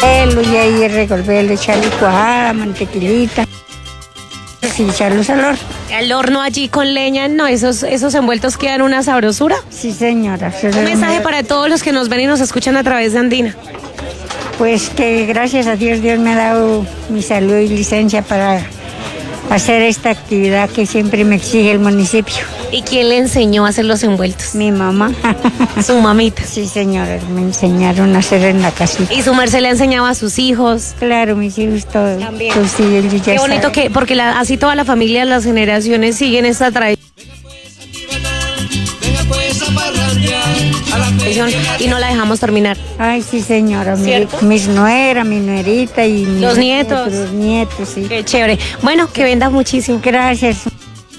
Y ahí revolverlo, echarle cuajada, mantequillita. Sí, echarlos al horno. Al horno allí con leña, no, esos envueltos quedan una sabrosura. Sí, señora. Un mensaje para todos los que nos ven y nos escuchan a través de Andina. Pues que gracias a Dios me ha dado mi salud y licencia para hacer esta actividad que siempre me exige el municipio. ¿Y quién le enseñó a hacer los envueltos? Mi mamá. Su mamita. Sí, señora, me enseñaron a hacer en la casita. ¿Y su merced le enseñaba a sus hijos? Claro, mis hijos todos. También. Pues sí, él ya Qué bonito sabe. porque así toda la familia, las generaciones siguen esta tradición y no la dejamos terminar. Ay, sí, señora. ¿Cierto? Mis nueras, mi nuerita y Los nietos. Los nietos, sí. Qué chévere. Bueno, que venda muchísimo. Gracias.